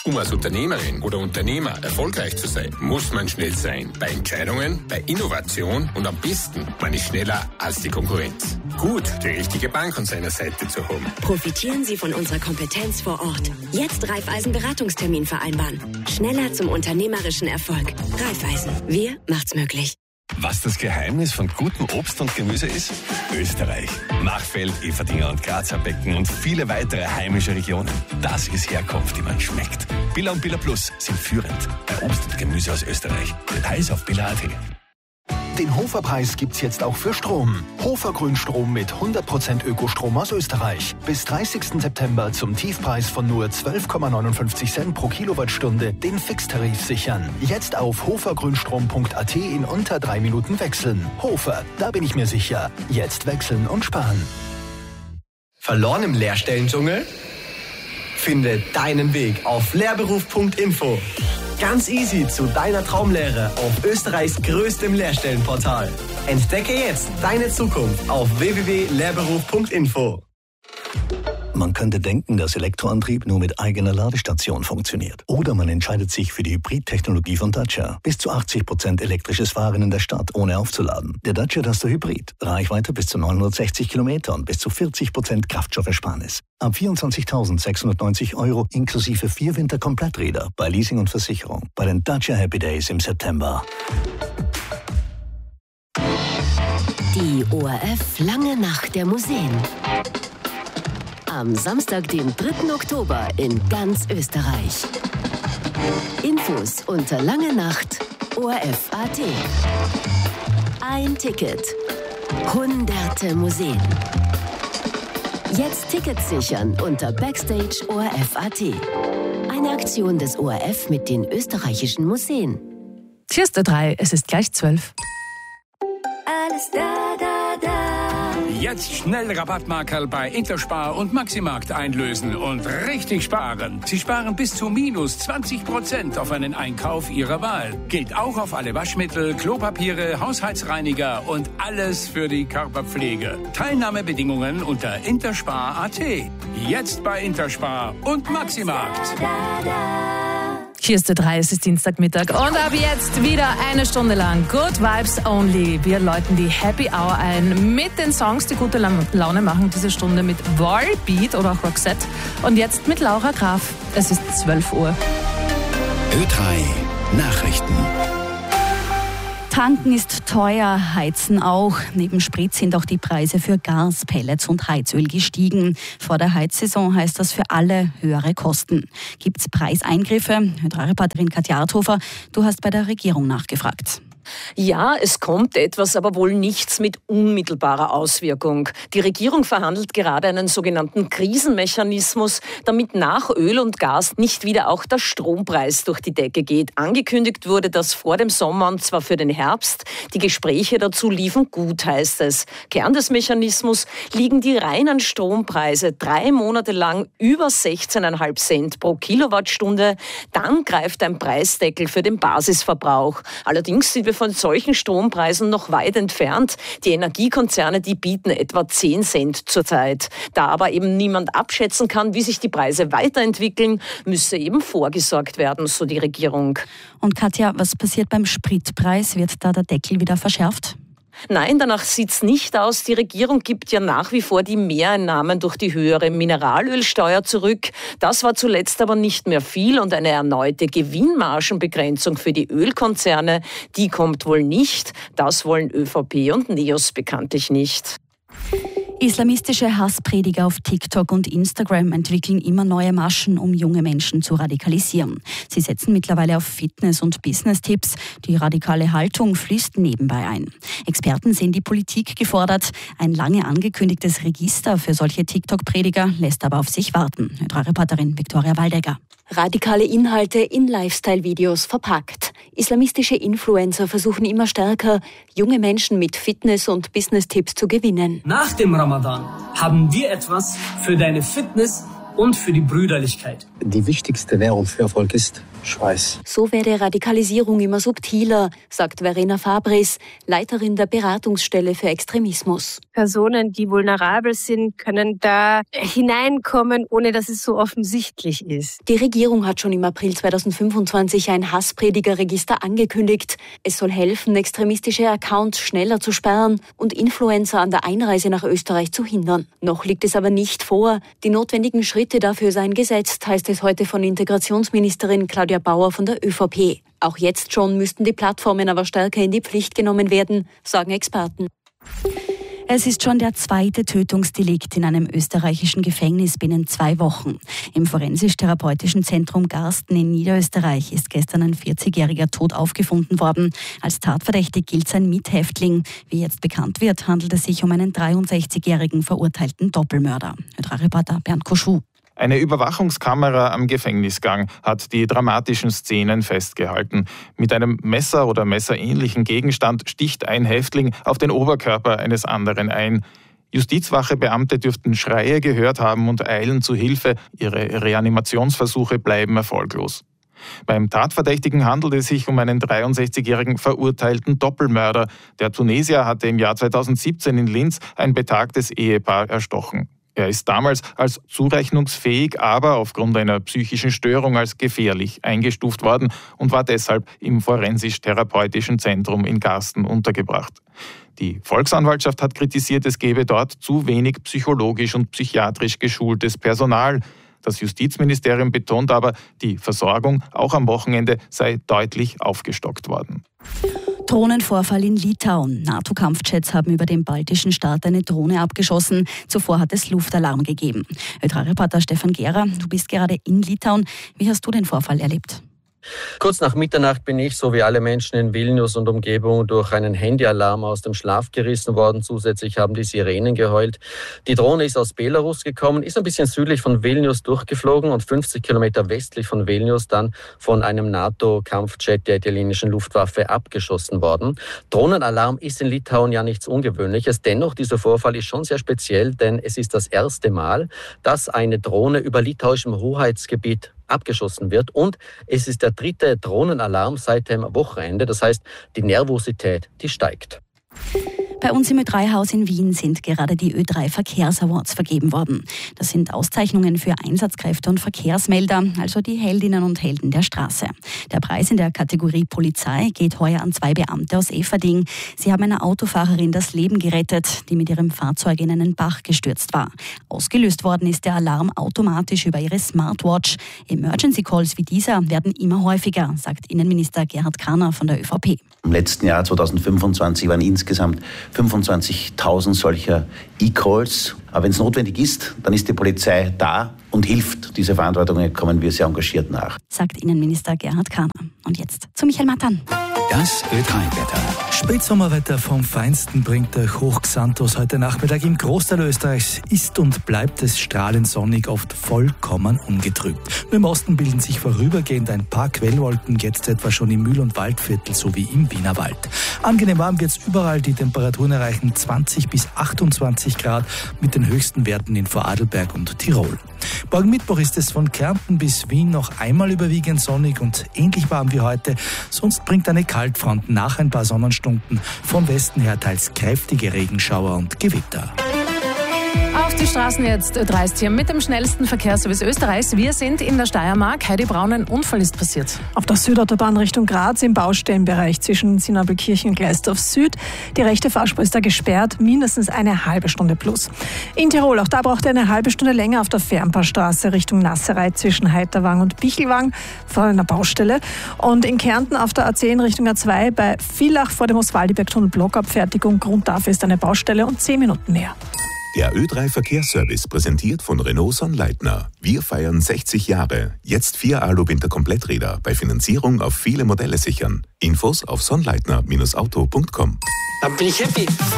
Um als Unternehmerin oder Unternehmer erfolgreich zu sein, muss man schnell sein. Bei Entscheidungen, bei Innovation und am besten, man ist schneller als die Konkurrenz. Gut, die richtige Bank an seiner Seite zu haben. Profitieren Sie von unserer Kompetenz vor Ort. Jetzt Raiffeisen-Beratungstermin vereinbaren. Schneller zum unternehmerischen Erfolg. Raiffeisen. Wir macht's möglich. Was das Geheimnis von gutem Obst und Gemüse ist? Österreich. Machfeld, Everdinger und Grazer Becken und viele weitere heimische Regionen. Das ist Herkunft, die man schmeckt. Billa und Billa Plus sind führend bei Obst und Gemüse aus Österreich. Details auf billa.at. Den Hofer-Preis gibt's jetzt auch für Strom. Hofer Grünstrom mit 100% Ökostrom aus Österreich. Bis 30. September zum Tiefpreis von nur 12,59 Cent pro Kilowattstunde den Fixtarif sichern. Jetzt auf hofergrünstrom.at in unter 3 Minuten wechseln. Hofer, da bin ich mir sicher. Jetzt wechseln und sparen. Verloren im Lehrstellendschungel? Finde deinen Weg auf lehrberuf.info. Ganz easy zu deiner Traumlehre auf Österreichs größtem Lehrstellenportal. Entdecke jetzt deine Zukunft auf www.lehrberuf.info. Man könnte denken, dass Elektroantrieb nur mit eigener Ladestation funktioniert. Oder man entscheidet sich für die Hybrid-Technologie von Dacia. Bis zu 80% elektrisches Fahren in der Stadt, ohne aufzuladen. Der Dacia Duster Hybrid. Reichweite bis zu 960 Kilometer und bis zu 40% Kraftstoffersparnis. Ab 24.690 € inklusive 4 Winterkompletträder bei Leasing und Versicherung. Bei den Dacia Happy Days im September. Die ORF Lange Nacht der Museen. Am Samstag, den 3. Oktober in ganz Österreich. Infos unter Lange Nacht ORF.at. Ein Ticket. Hunderte Museen. Jetzt Tickets sichern unter Backstage ORF.at. Eine Aktion des ORF mit den österreichischen Museen. Hier ist der 3, es ist gleich 12. Alles da, da, da. Jetzt schnell Rabattmarkerl bei Interspar und Maximarkt einlösen und richtig sparen. Sie sparen bis zu minus 20% auf einen Einkauf Ihrer Wahl. Gilt auch auf alle Waschmittel, Klopapiere, Haushaltsreiniger und alles für die Körperpflege. Teilnahmebedingungen unter interspar.at. Jetzt bei Interspar und Maximarkt. Hier ist der 3, es ist Dienstagmittag und ab jetzt wieder eine Stunde lang Good Vibes Only. Wir läuten die Happy Hour ein mit den Songs, die gute Laune machen. Diese Stunde mit Volbeat oder auch Roxette und jetzt mit Laura Graf. Es ist 12 Uhr. Ö3 Nachrichten. Tanken ist teuer, Heizen auch. Neben Sprit sind auch die Preise für Gas, Pellets und Heizöl gestiegen. Vor der Heizsaison heißt das für alle höhere Kosten. Gibt's Preiseingriffe? Reporterin Katja Arthofer, du hast bei der Regierung nachgefragt. Ja, es kommt etwas, aber wohl nichts mit unmittelbarer Auswirkung. Die Regierung verhandelt gerade einen sogenannten Krisenmechanismus, damit nach Öl und Gas nicht wieder auch der Strompreis durch die Decke geht. Angekündigt wurde das vor dem Sommer und zwar für den Herbst. Die Gespräche dazu liefen gut, heißt es. Kern des Mechanismus liegen die reinen Strompreise 3 Monate lang über 16,5 Cent pro Kilowattstunde. Dann greift ein Preisdeckel für den Basisverbrauch. Allerdings sind wir von solchen Strompreisen noch weit entfernt. Die Energiekonzerne, die bieten etwa 10 Cent zurzeit. Da aber eben niemand abschätzen kann, wie sich die Preise weiterentwickeln, müsse eben vorgesorgt werden, so die Regierung. Und Katja, was passiert beim Spritpreis? Wird da der Deckel wieder verschärft? Nein, danach sieht's nicht aus. Die Regierung gibt ja nach wie vor die Mehreinnahmen durch die höhere Mineralölsteuer zurück. Das war zuletzt aber nicht mehr viel und eine erneute Gewinnmargenbegrenzung für die Ölkonzerne, die kommt wohl nicht. Das wollen ÖVP und NEOS bekanntlich nicht. Islamistische Hassprediger auf TikTok und Instagram entwickeln immer neue Maschen, um junge Menschen zu radikalisieren. Sie setzen mittlerweile auf Fitness- und Business-Tipps. Die radikale Haltung fließt nebenbei ein. Experten sehen die Politik gefordert. Ein lange angekündigtes Register für solche TikTok-Prediger lässt aber auf sich warten. Reporterin Viktoria Waldegger. Radikale Inhalte in Lifestyle-Videos verpackt. Islamistische Influencer versuchen immer stärker, junge Menschen mit Fitness- und Business-Tipps zu gewinnen. Nach dem Ramadan haben wir etwas für deine Fitness und für die Brüderlichkeit. Die wichtigste Währung für Erfolg ist Schweiß. So werde Radikalisierung immer subtiler, sagt Verena Fabris, Leiterin der Beratungsstelle für Extremismus. Personen, die vulnerabel sind, können da hineinkommen, ohne dass es so offensichtlich ist. Die Regierung hat schon im April 2025 ein Hasspredigerregister angekündigt. Es soll helfen, extremistische Accounts schneller zu sperren und Influencer an der Einreise nach Österreich zu hindern. Noch liegt es aber nicht vor. Die notwendigen Schritte dafür seien gesetzt, heißt es heute von Integrationsministerin Claudia Bauer von der ÖVP. Auch jetzt schon müssten die Plattformen aber stärker in die Pflicht genommen werden, sagen Experten. Es ist schon der zweite Tötungsdelikt in einem österreichischen Gefängnis binnen 2 Wochen. Im forensisch-therapeutischen Zentrum Garsten in Niederösterreich ist gestern ein 40-jähriger tot aufgefunden worden. Als tatverdächtig gilt sein Mithäftling. Wie jetzt bekannt wird, handelt es sich um einen 63-jährigen verurteilten Doppelmörder. Reporter Bernd Koschuh. Eine Überwachungskamera am Gefängnisgang hat die dramatischen Szenen festgehalten. Mit einem Messer oder messerähnlichen Gegenstand sticht ein Häftling auf den Oberkörper eines anderen ein. Justizwachebeamte dürften Schreie gehört haben und eilen zu Hilfe. Ihre Reanimationsversuche bleiben erfolglos. Beim Tatverdächtigen handelt es sich um einen 63-jährigen verurteilten Doppelmörder. Der Tunesier hatte im Jahr 2017 in Linz ein betagtes Ehepaar erstochen. Er ist damals als zurechnungsfähig, aber aufgrund einer psychischen Störung als gefährlich eingestuft worden und war deshalb im forensisch-therapeutischen Zentrum in Garsten untergebracht. Die Volksanwaltschaft hat kritisiert, es gebe dort zu wenig psychologisch und psychiatrisch geschultes Personal. Das Justizministerium betont aber, die Versorgung auch am Wochenende sei deutlich aufgestockt worden. Drohnenvorfall in Litauen. NATO-Kampfjets haben über dem baltischen Staat eine Drohne abgeschossen. Zuvor hat es Luftalarm gegeben. ÖTRA-Reporter Stefan Gehrer, du bist gerade in Litauen. Wie hast du den Vorfall erlebt? Kurz nach Mitternacht bin ich, so wie alle Menschen in Vilnius und Umgebung, durch einen Handyalarm aus dem Schlaf gerissen worden. Zusätzlich haben die Sirenen geheult. Die Drohne ist aus Belarus gekommen, ist ein bisschen südlich von Vilnius durchgeflogen und 50 Kilometer westlich von Vilnius dann von einem NATO-Kampfjet der italienischen Luftwaffe abgeschossen worden. Drohnenalarm ist in Litauen ja nichts Ungewöhnliches. Dennoch, dieser Vorfall ist schon sehr speziell, denn es ist das erste Mal, dass eine Drohne über litauischem Hoheitsgebiet abgeschossen wird und es ist der 3. Drohnenalarm seit dem Wochenende. Das heißt, die Nervosität, die steigt. Bei uns im Ö3-Haus in Wien sind gerade die Ö3 Verkehrsawards vergeben worden. Das sind Auszeichnungen für Einsatzkräfte und Verkehrsmelder, also die Heldinnen und Helden der Straße. Der Preis in der Kategorie Polizei geht heuer an 2 Beamte aus Eferding. Sie haben einer Autofahrerin das Leben gerettet, die mit ihrem Fahrzeug in einen Bach gestürzt war. Ausgelöst worden ist der Alarm automatisch über ihre Smartwatch. Emergency Calls wie dieser werden immer häufiger, sagt Innenminister Gerhard Kahner von der ÖVP. Im letzten Jahr 2025 waren insgesamt 25.000 solcher E-Calls. Aber wenn es notwendig ist, dann ist die Polizei da und hilft. Diese Verantwortung kommen wir sehr engagiert nach, sagt Innenminister Gerhard Kahner. Und jetzt zu Michael Matan. Das Ö3-Wetter. Spätsommerwetter vom Feinsten bringt der Hochxanthos heute Nachmittag im Großteil Österreichs. Ist und bleibt es strahlend sonnig, oft vollkommen ungetrübt. Nur im Osten bilden sich vorübergehend ein paar Quellwolken, jetzt etwa schon im Mühl- und Waldviertel sowie im Wienerwald. Angenehm warm wird es überall, die Temperaturen erreichen 20 bis 28 Grad mit den höchsten Werten in Vorarlberg und Tirol. Morgen Mittwoch ist es von Kärnten bis Wien noch einmal überwiegend sonnig und ähnlich warm wie heute. Sonst bringt eine Kaltfront nach ein paar Sonnenstunden von Westen her teils kräftige Regenschauer und Gewitter. Auf die Straßen jetzt Ö3 hier mit dem schnellsten Verkehrsservice Österreichs. Wir sind in der Steiermark. Heidi Braun, ein Unfall ist passiert. Auf der Südautobahn Richtung Graz im Baustellenbereich zwischen Sinabelkirchen und Gleisdorf Süd. Die rechte Fahrspur ist da gesperrt, mindestens eine halbe Stunde plus. In Tirol, auch da braucht er eine halbe Stunde länger auf der Fernpaarstraße Richtung Nasserei zwischen Heiterwang und Bichelwang vor einer Baustelle. Und in Kärnten auf der A10 Richtung A2 bei Villach vor dem Oswaldiberg-Tunnel Blockabfertigung. Grund dafür ist eine Baustelle und 10 Minuten mehr. Der Ö3 Verkehrsservice präsentiert von Renault Sonnleitner. Wir feiern 60 Jahre. Jetzt 4 Alu-Winter-Kompletträder bei Finanzierung auf viele Modelle sichern. Infos auf sonnleitner-auto.com. Dann bin ich happy.